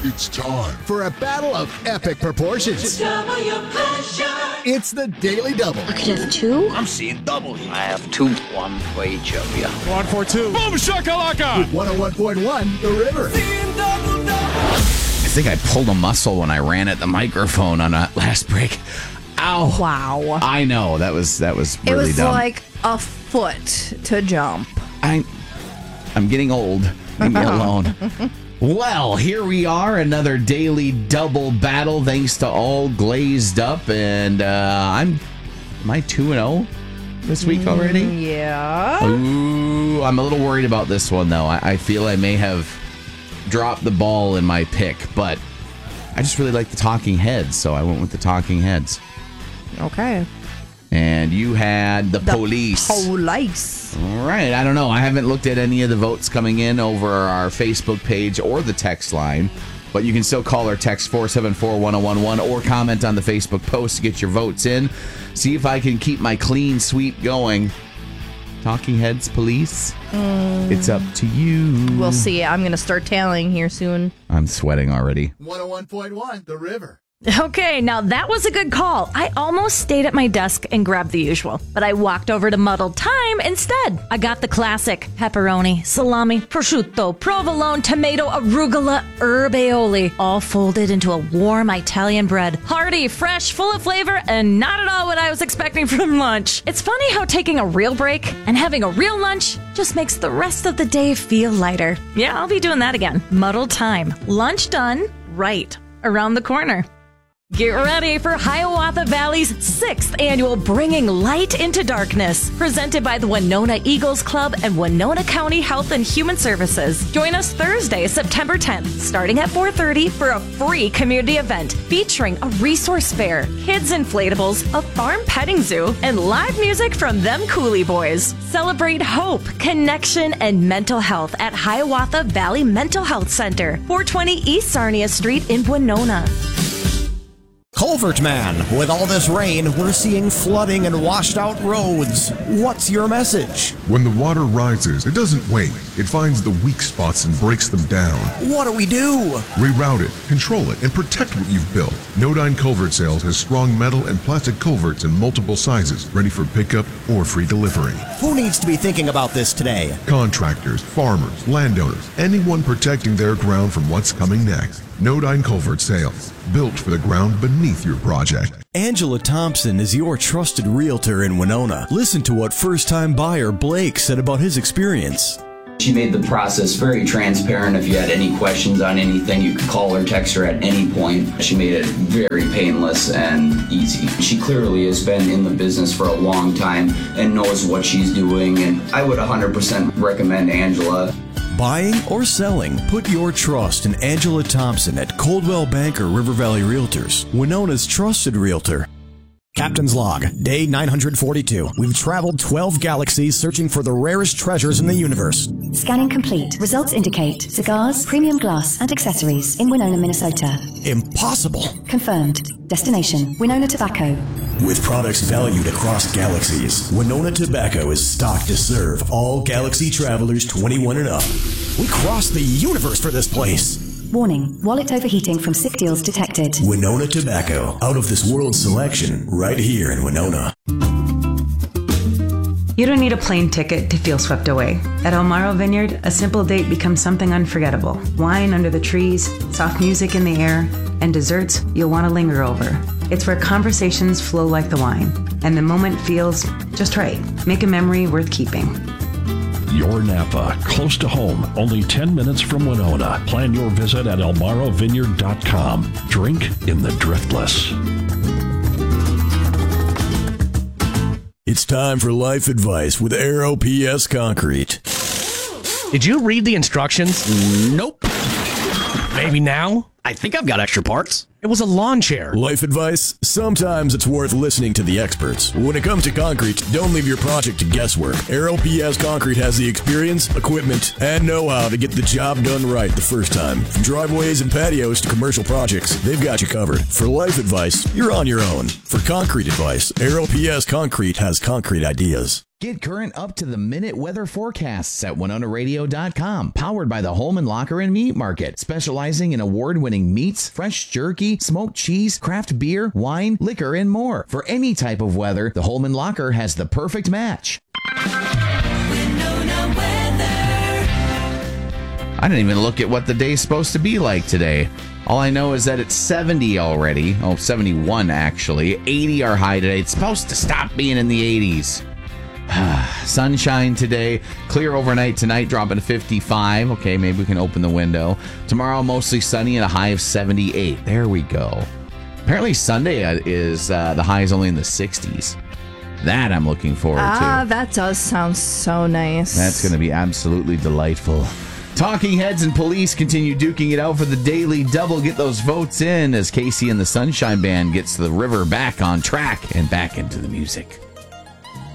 It's time for a battle of epic proportions. Double your pleasure. It's the Daily Double. I could have two. I'm seeing double here. I have two. One for each of you. 1 for 2. Boom shakalaka! With 101.1 The River. I think I pulled a muscle when I ran at the microphone on that last break. Ow. Wow. I know. That was really It was dumb. like a foot to jump. I'm getting old. Leave me alone. Well, here we are, another Daily Double battle. Thanks to All Glazed Up, and am I 2-0 this week already? Yeah. Ooh, I'm a little worried about this one though. I feel I may have dropped the ball in my pick, but I just really like the Talking Heads, so I went with the Talking Heads. Okay. And you had the police. Police. All right. I don't know. I haven't looked at any of the votes coming in over our Facebook page or the text line, but you can still call or text 474-1011 or comment on the Facebook post to get your votes in. See if I can keep my clean sweep going. Talking Heads, police. It's up to you. We'll see. I'm going to start tallying here soon. I'm sweating already. 101.1 The River. Okay, now that was a good call. I almost stayed at my desk and grabbed the usual, but I walked over to Muddled Time instead. I got the classic pepperoni, salami, prosciutto, provolone, tomato, arugula, herb aioli, all folded into a warm Italian bread. Hearty, fresh, full of flavor, and not at all what I was expecting from lunch. It's funny how taking a real break and having a real lunch just makes the rest of the day feel lighter. Yeah, I'll be doing that again. Muddled Time. Lunch done, right around the corner. Get ready for Hiawatha Valley's 6th annual Bringing Light into Darkness, presented by the Winona Eagles Club and Winona County Health and Human Services. Join us Thursday, September 10th, starting at 4:30 for a free community event featuring a resource fair, kids inflatables, a farm petting zoo, and live music from them Coolie Boys. Celebrate hope, connection, and mental health at Hiawatha Valley Mental Health Center, 420 East Sarnia Street in Winona. Culvert Man, with all this rain, we're seeing flooding and washed out roads. What's your message? When the water rises, it doesn't wait. It finds the weak spots and breaks them down. What do we do? Reroute it, control it, and protect what you've built. Nodine Culvert Sales has strong metal and plastic culverts in multiple sizes, ready for pickup or free delivery. Who needs to be thinking about this today? Contractors, farmers, landowners, anyone protecting their ground from what's coming next. Nodine Culvert Sales, built for the ground beneath your project. Angela Thompson is your trusted realtor in Winona. Listen to what first-time buyer Blake said about his experience. She made the process very transparent. If you had any questions on anything, you could call or text her at any point. She made it very painless and easy. She clearly has been in the business for a long time and knows what she's doing, and I would 100% recommend Angela. Buying or selling, put your trust in Angela Thompson at Coldwell Banker River Valley Realtors, Winona's trusted realtor. Captain's Log, Day 942. We've traveled 12 galaxies searching for the rarest treasures in the universe. Scanning complete. Results indicate cigars, premium glass, and accessories in Winona, Minnesota. Impossible. Confirmed. Destination, Winona Tobacco. With products valued across galaxies, Winona Tobacco is stocked to serve all galaxy travelers 21 and up. We crossed the universe for this place. Warning, wallet overheating from sick deals detected. Winona Tobacco, out of this world selection, right here in Winona. You don't need a plane ticket to feel swept away. At Elmaro Vineyard, a simple date becomes something unforgettable. Wine under the trees, soft music in the air, and desserts you'll want to linger over. It's where conversations flow like the wine, and the moment feels just right. Make a memory worth keeping. Your Napa, close to home, only 10 minutes from Winona. Plan your visit at elmarovineyard.com. Drink in the driftless. It's time for life advice with Aero PS Concrete. Did you read the instructions? Nope. Maybe now? I think I've got extra parts. It was a lawn chair. Life advice? Sometimes it's worth listening to the experts. When it comes to concrete, don't leave your project to guesswork. Aero PS Concrete has the experience, equipment, and know-how to get the job done right the first time. From driveways and patios to commercial projects, they've got you covered. For life advice, you're on your own. For concrete advice, Aero PS Concrete has concrete ideas. Get current up-to-the-minute weather forecasts at WinonaRadio.com. Powered by the Holman Locker and Meat Market, specializing in award-winning award-winning meats, fresh jerky, smoked cheese, craft beer, wine, liquor, and more. For any type of weather, the Holman Locker has the perfect match. I didn't even look at what the day's supposed to be like today. All I know is that it's 70 already. Oh, 71 actually. 80 our high today. It's supposed to stop being in the 80s. Sunshine today. Clear overnight tonight, dropping to 55. Okay, maybe we can open the window. Tomorrow, mostly sunny and a high of 78. There we go. Apparently Sunday is the high is only in the 60s. That I'm looking forward to. That does sound so nice. That's going to be absolutely delightful. Talking Heads and Police continue duking it out for the Daily Double. Get those votes in as Casey and the Sunshine Band gets the river back on track and back into the music.